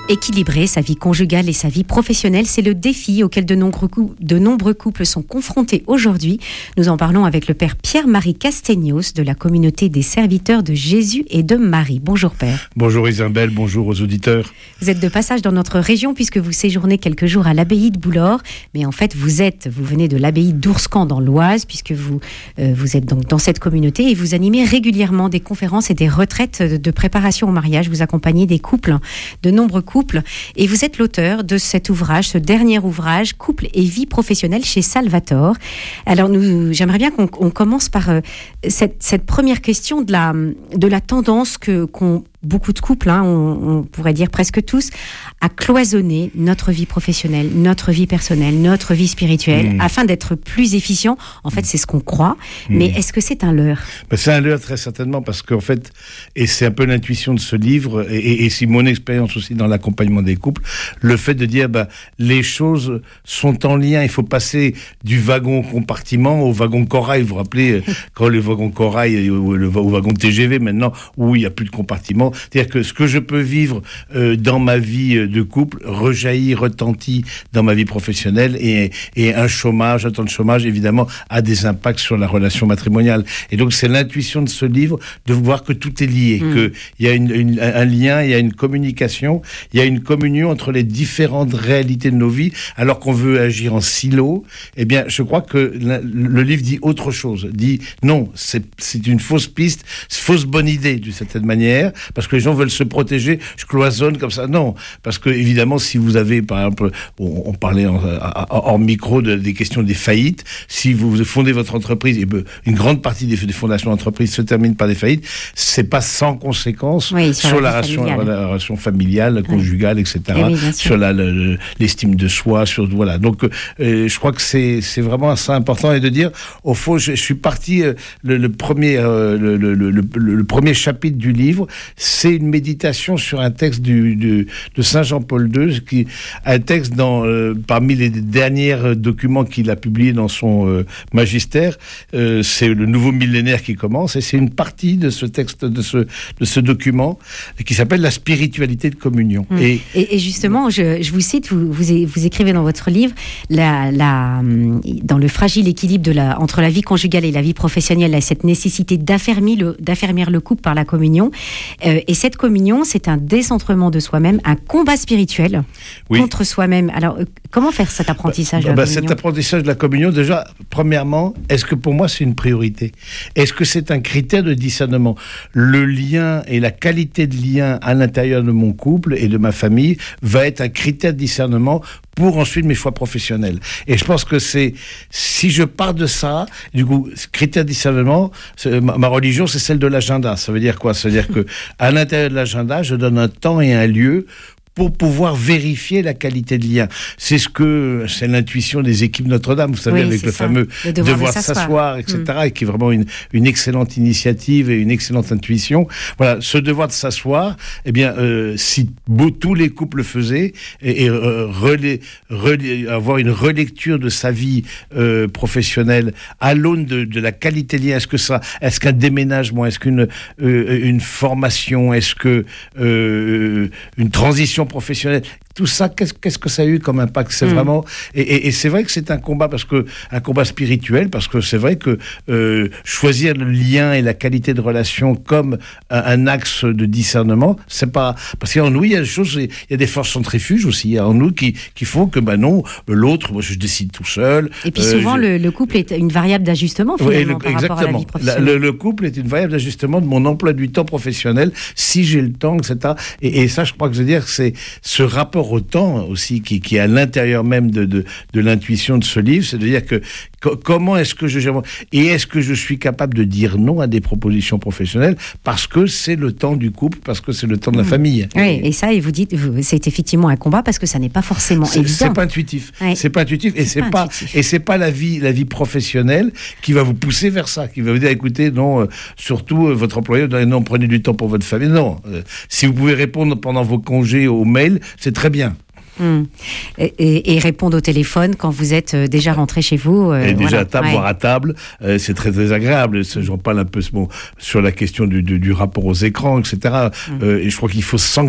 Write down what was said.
Équilibrer sa vie conjugale et sa vie professionnelle, c'est le défi auquel de nombreux couples sont confrontés aujourd'hui. Nous en parlons avec le père Pierre-Marie Castaignos de la communauté des serviteurs de Jésus et de Marie. Bonjour père. Bonjour Isabelle, bonjour aux auditeurs. Vous êtes de passage dans notre région puisque vous séjournez quelques jours à l'abbaye de Boulor, mais en fait vous venez de l'abbaye d'Ourscan dans l'Oise puisque vous êtes donc dans cette communauté et vous animez régulièrement des conférences et des retraites de préparation au mariage. Vous accompagnez des couples, de nombreux couples. Et vous êtes l'auteur de cet ouvrage, ce dernier ouvrage, Couple et vie professionnelle chez Salvatore. Alors, j'aimerais bien qu'on commence par cette première question de la tendance qu'ont beaucoup de couples, on pourrait dire presque tous, à cloisonner notre vie professionnelle, notre vie personnelle, notre vie spirituelle, afin d'être plus efficient. En fait, c'est ce qu'on croit. Mais est-ce que c'est un leurre ? C'est un leurre très certainement parce qu'en fait, et c'est un peu l'intuition de ce livre, et c'est mon expérience aussi dans l'accompagnement des couples, le fait de dire les choses sont en lien. Il faut passer du wagon compartiment au wagon corail. Vous vous rappelez quand le wagon corail au wagon TGV maintenant où il n'y a plus de compartiment. C'est-à-dire que ce que je peux vivre dans ma vie de couple rejaillit, retentit dans ma vie professionnelle et un temps de chômage évidemment a des impacts sur la relation matrimoniale. Et donc c'est l'intuition de ce livre de voir que tout est lié, qu'il y a un lien, il y a une communication, il y a une communion entre les différentes réalités de nos vies, alors qu'on veut agir en silo. Eh bien, je crois que le livre dit autre chose, dit non, c'est une fausse piste, fausse bonne idée d'une certaine manière, parce que les gens veulent se protéger, je cloisonne comme ça. Non, parce que évidemment, si vous avez, par exemple, on parlait hors micro des questions des faillites, si vous fondez votre entreprise, et une grande partie des fondations d'entreprise se terminent par des faillites, c'est pas sans conséquence sur la relation familiale, conjugale, etc., sur l'estime de soi, voilà. Donc, je crois que c'est vraiment assez important, et de dire, au fond, je suis parti, le premier chapitre du livre, c'est une méditation sur un texte de Saint Jean-Paul II, un texte parmi les derniers documents qu'il a publiés dans son magistère. C'est le nouveau millénaire qui commence, et c'est une partie de ce texte, de ce document, qui s'appelle la spiritualité de communion. Et justement, je vous cite, vous écrivez dans votre livre, dans le fragile équilibre entre la vie conjugale et la vie professionnelle, à cette nécessité d'affermir le couple par la communion. Et cette communion, c'est un décentrement de soi-même, un combat spirituel contre soi-même. Alors, comment faire cet apprentissage de la communion ? Cet apprentissage de la communion, déjà, premièrement, est-ce que pour moi c'est une priorité ? Est-ce que c'est un critère de discernement ? Le lien et la qualité de lien à l'intérieur de mon couple et de ma famille va être un critère de discernement pour ensuite mes choix professionnels. Et je pense que si je pars de ça, du coup, critère de discernement, ma religion, c'est celle de l'agenda. Ça veut dire quoi ? Ça veut dire que à l'intérieur de l'agenda, je donne un temps et un lieu pour pouvoir vérifier la qualité de lien. C'est l'intuition des équipes Notre-Dame, vous savez, avec le fameux devoir de s'asseoir, etc., et qui est vraiment une excellente initiative et une excellente intuition. Voilà, ce devoir de s'asseoir, eh bien, si tous les couples le faisaient, et avoir une relecture de sa vie professionnelle à l'aune de la qualité de lien, est-ce qu'un déménagement, est-ce qu'une formation, est-ce que une transition professionnelle, tout ça, qu'est-ce que ça a eu comme impact ? C'est vraiment, et c'est vrai que c'est un combat spirituel, parce que c'est vrai que choisir le lien et la qualité de relation comme un axe de discernement, c'est pas, parce qu'en nous il y a des choses, il y a des forces centrifuges aussi en nous qui font que non, l'autre, moi je décide tout seul. Et puis souvent le couple est une variable d'ajustement finalement par rapport à la vie professionnelle. Le couple est une variable d'ajustement de mon emploi du temps professionnel, si j'ai le temps, etc. Et ça, je crois que je veux dire, c'est ce rapport au temps aussi qui est à l'intérieur même de l'intuition de ce livre, c'est de dire que comment est-ce que est-ce que je suis capable de dire non à des propositions professionnelles parce que c'est le temps du couple, parce que c'est le temps de la famille. Oui, et ça, et vous dites, c'est effectivement un combat parce que ça n'est pas forcément évident. C'est pas intuitif. Oui. C'est pas intuitif, et c'est pas la vie professionnelle qui va vous pousser vers ça, qui va vous dire, écoutez, non, surtout votre employeur, non, prenez du temps pour votre famille. Non, si vous pouvez répondre pendant vos congés aux mails, c'est très bien. Et répondre au téléphone quand vous êtes déjà rentré chez vous. Et déjà à table, voire à table, c'est très très agréable. J'en parle un peu sur la question du rapport aux écrans, etc. Et je crois qu'il faut